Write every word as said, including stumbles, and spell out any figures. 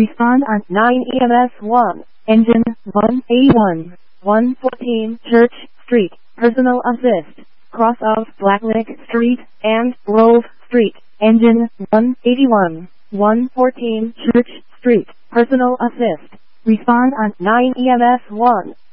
Respond on nine E M S one. engine one eighty-one. one fourteen Church Street. Personal assist. Cross of Blacklick Street and Grove Street. Engine one eighty-one. one fourteen Church Street. Personal assist. Respond on nine E M S one.